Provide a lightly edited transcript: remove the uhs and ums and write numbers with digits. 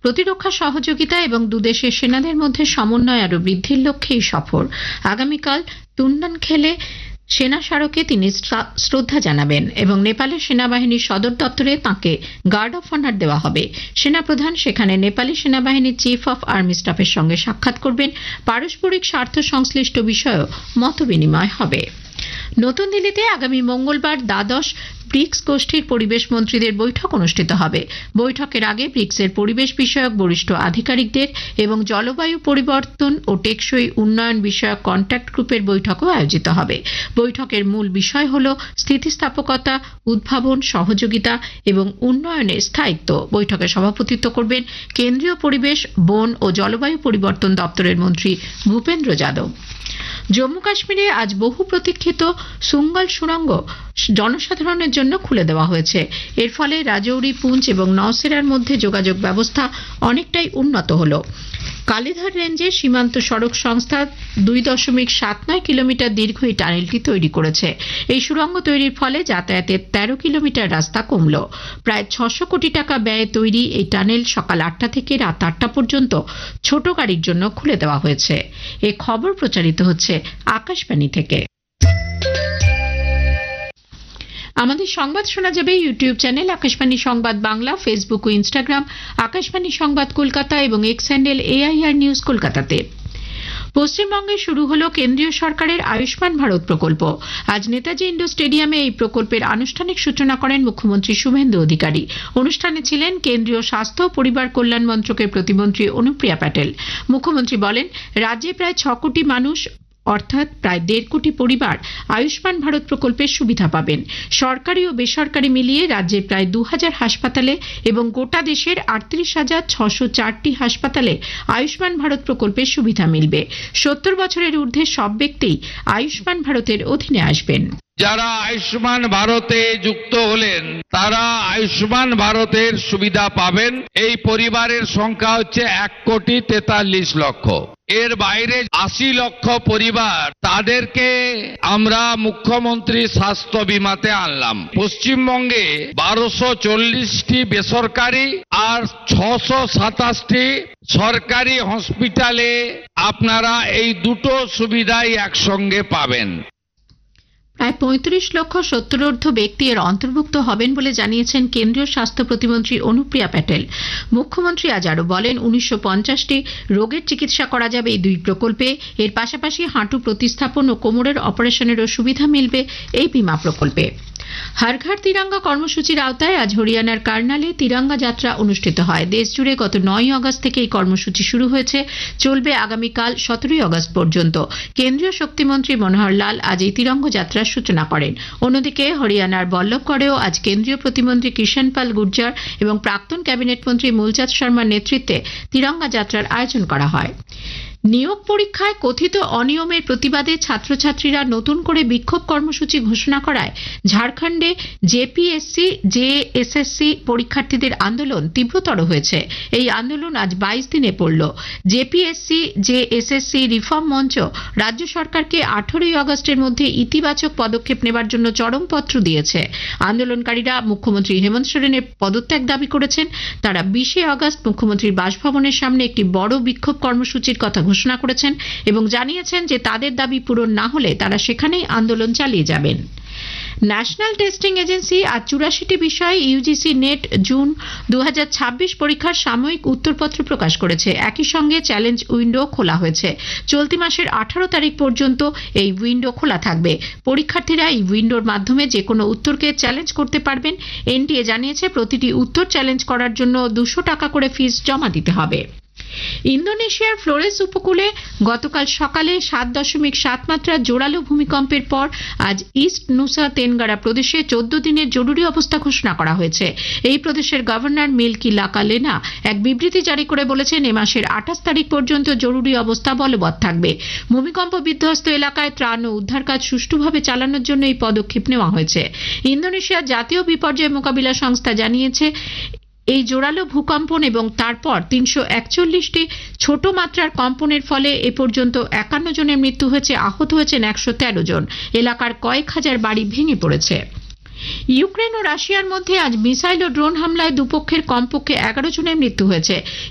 প্রতিরক্ষা সহযোগিতা এবং দুদেশের সেনাদের মধ্যে সমন্বয় আরও বৃদ্ধির লক্ষ্যে এই সফর। আগামীকাল তুন্ডানখেলে সেনা স্মারকে তিনি শ্রদ্ধা জানাবেন এবং নেপালের সেনাবাহিনীর সদর দপ্তরে তাঁকে গার্ড অফ অনার দেওয়া হবে। সেনাপ্রধান সেখানে নেপালি সেনাবাহিনীর চিফ অফ আর্মি স্টাফের সঙ্গে সাক্ষাৎ করবেন। পারস্পরিক স্বার্থ সংশ্লিষ্ট বিষয়েও মতবিনিময় হবে। নতুন দিল্লিতে আগামী মঙ্গলবার দ্বাদশ ব্রিক্স গোষ্ঠীর পরিবেশ মন্ত্রীদের বৈঠক অনুষ্ঠিত হবে। বৈঠকের আগে ব্রিক্সের পরিবেশ বিষয়ক বরিষ্ঠ আধিকারিকদের এবং জলবায়ু পরিবর্তন ও টেকসই উন্নয়ন বিষয়ক কন্ট্যাক্ট গ্রুপের বৈঠকও আয়োজিত হবে। বৈঠকের মূল বিষয় হল স্থিতিস্থাপকতা, উদ্ভাবন, সহযোগিতা এবং উন্নয়নের স্থায়িত্ব। বৈঠকে সভাপতিত্ব করবেন কেন্দ্রীয় পরিবেশ, বন ও জলবায়ু পরিবর্তন দপ্তরের মন্ত্রী ভূপেন্দ্র যাদব। জম্মু কাশ্মীরে আজ বহু প্রতীক্ষিত সুঙ্গল সুড়ঙ্গ জনসাধারণের জন্য খুলে দেওয়া হয়েছে। এর ফলে রাজৌরি, পুঞ্চ এবং নওশেরার মধ্যে যোগাযোগ ব্যবস্থা অনেকটাই উন্নত হল। কালিধার রেঞ্জের সীমান্ত সড়ক সংস্থা 2.79 কিলোমিটার দীর্ঘ এই টানেলটি তৈরি করেছে। এই সুড়ঙ্গ তৈরির ফলে যাতায়াতের 13 কিলোমিটার রাস্তা কমল। প্রায় 600 কোটি টাকা ব্যয়ে তৈরি এই টানেল সকাল 8টা থেকে রাত 8টা পর্যন্ত ছোট গাড়ির জন্য খুলে দেওয়া হয়েছে। এ খবর প্রচারিত হচ্ছে আকাশবাণী থেকে। আমাদের সংবাদ শোনা যাবে ইউটিউব চ্যানেল আকাশবাণী সংবাদ বাংলা, ফেসবুক ও ইনস্টাগ্রাম আকাশবাণী সংবাদ কলকাতা এবং এক্স হ্যান্ডেল AIR নিউজ কলকাতাতে। পশ্চিমবঙ্গে শুরু হলো কেন্দ্রীয় সরকারের আয়ুষ্মান ভারত প্রকল্প। আজ নেতাজি ইন্ডোর স্টেডিয়ামে এই প্রকল্পের আনুষ্ঠানিক সূচনা করেন মুখ্যমন্ত্রী শুভেন্দু অধিকারী। অনুষ্ঠানে ছিলেন কেন্দ্রীয় স্বাস্থ্য ও পরিবার কল্যাণ মন্ত্রকের প্রতিমন্ত্রী অনুপ্রিয়া প্যাটেল। মুখ্যমন্ত্রী বলেন, রাজ্যে প্রায় 6 কোটি মানুষ অর্থাৎ প্রায় 1.5 কোটি পরিবার আয়ুষ্মান ভারত প্রকল্পের সুবিধা পাবেন। সরকারি ও বেসরকারি মিলিয়ে রাজ্যের প্রায় 2000 হাসপাতালে এবং গোটা দেশের 38,604টি হাসপাতালে আয়ুষ্মান ভারত প্রকল্পের সুবিধা মিলবে। 70 বছরের ঊর্ধ্বে সব ব্যক্তিই আয়ুষ্মান ভারতের অধীনে আসবেন। যারা আয়ুষ্মান ভারতে যুক্ত হলেন তারা আয়ুষ্মান ভারতের সুবিধা পাবেন। এই পরিবারের সংখ্যা হচ্ছে 1,43,00,000। এর বাইরে 80 লক্ষ পরিবার, তাদেরকে আমরা মুখ্যমন্ত্রী স্বাস্থ্য বিমাতে আনলাম। পশ্চিমবঙ্গে 1240টি বেসরকারি আর 627টি সরকারি হসপিটালে আপনারা এই দুটো সুবিধাই একসঙ্গে পাবেন। প্রায় 35,70,000 ব্যক্তি এর অন্তর্ভুক্ত হবেন বলে জানিয়েছেন কেন্দ্রীয় স্বাস্থ্য প্রতিমন্ত্রী অনুপ্রিয়া প্যাটেল। মুখ্যমন্ত্রী আজ আরও বলেন, 1950টি রোগের চিকিৎসা করা যাবে এই দুই প্রকল্পে। এর পাশাপাশি হাঁটু প্রতিস্থাপন ও কোমরের অপারেশনেরও সুবিধা মিলবে এই বীমা প্রকল্পে। হর ঘর তিরঙ্গা কর্মসূচির আওতায় আজ হরিয়ানার কার্নালে তিরঙ্গা যাত্রা অনুষ্ঠিত হয়। দেশজুড়ে গত 9 আগস্ট থেকে এই কর্মসূচি শুরু হয়েছে, চলবে আগামীকাল 17 আগস্ট পর্যন্ত। কেন্দ্রীয় শক্তিমন্ত্রী মনোহর লাল আজ এই তিরঙ্গ যাত্রার সূচনা করেন। অন্যদিকে হরিয়ানার বল্লভগড়েও আজ কেন্দ্রীয় প্রতিমন্ত্রী কৃষণ পাল গুর্জার এবং প্রাক্তন ক্যাবিনেট মন্ত্রী মূলচাঁদ শর্মার নেতৃত্বে তিরঙ্গা যাত্রার আয়োজন করা হয়। নিয়োগ পরীক্ষায় কথিত অনিয়মের প্রতিবাদে ছাত্রছাত্রীরা নতুন করে বিক্ষোভ কর্মসূচি ঘোষণা করায় ঝাড়খণ্ডে জেপিএসসি জেএসএসসি পরীক্ষার্থীদের আন্দোলন তীব্রতর হয়েছে। এই আন্দোলন আজ 22 দিনে পড়ল। জেপিএসসি জেএসএসসি রিফর্ম মঞ্চ রাজ্য সরকারকে 18 আগস্টের মধ্যে ইতিবাচক পদক্ষেপ নেবার জন্য চরমপত্র দিয়েছে। আন্দোলনকারীরা মুখ্যমন্ত্রী হেমন্ত সোরেনের পদত্যাগ দাবি করেছেন। তারা 20 আগস্ট মুখ্যমন্ত্রীর বাসভবনের সামনে একটি বড় বিক্ষোভ কর্মসূচির কথা ঘোষণা করেছেন এবং জানিয়েছেন যে তাদের দাবি পূরণ না হলে তারা সেখানেই আন্দোলন চালিয়ে যাবেন। ন্যাশনাল টেস্টিং এজেন্সি আজ 84টি বিষয়ে ইউজিসি নেট জুন 2026 পরীক্ষার সাময়িক উত্তরপত্র প্রকাশ করেছে। একই সঙ্গে চ্যালেঞ্জ উইন্ডো খোলা হয়েছে। চলতি মাসের 18 তারিখ পর্যন্ত এই উইন্ডো খোলা থাকবে। পরীক্ষার্থীরা এই উইন্ডোর মাধ্যমে যে কোনো উত্তরকে চ্যালেঞ্জ করতে পারবেন। এনটিএ জানিয়েছে প্রতিটি উত্তর চ্যালেঞ্জ করার জন্য 200 টাকা করে ফিস জমা দিতে হবে। ইন্দোনেশিয়ার ফ্লোরেস উপকূলে গতকাল সকালে 7.7 মাত্রার জোরালো ভূমিকম্পের পর আজ ইস্ট নুসা তেনগারা প্রদেশে 14 দিনের জরুরি অবস্থা ঘোষণা করা হয়েছে। এই প্রদেশের গভর্নর মিল্কি লাকালেনা এক বিবৃতি জারি করে বলেছেন, এ মাসের 28 তারিখ পর্যন্ত জরুরি অবস্থা বলবৎ থাকবে। ভূমিকম্প বিধ্বস্ত এলাকায় ত্রাণ ও উদ্ধার কাজ সুষ্ঠুভাবে চালানোর জন্য এই পদক্ষেপ নেওয়া হয়েছে। ইন্দোনেশিয়ার জাতীয় বিপর্যয় মোকাবিলা সংস্থা জানিয়েছে, এই জোরালো ভূকম্পন এবং তারপর 341টি ছোট মাত্রার কম্পনের ফলে এ পর্যন্ত 51 জনের মৃত্যু হয়েছে, আহত হয়েছেন 113 জন। এলাকার কয়েক হাজার বাড়ি ভেঙে পড়েছে। ইউক্রেন ও রাশিয়ার মধ্যে আজ মিসাইল ও ড্রোন হামলায় দুপক্ষের কমপক্ষে 11 জনের মৃত্যু হয়েছে।